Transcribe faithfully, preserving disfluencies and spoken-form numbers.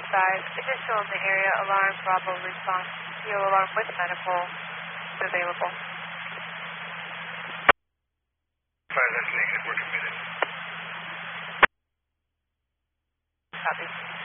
five, additional in the area, alarm, Bravo response, C O alarm with medical is available. five, that's negative, we're committed. Copy.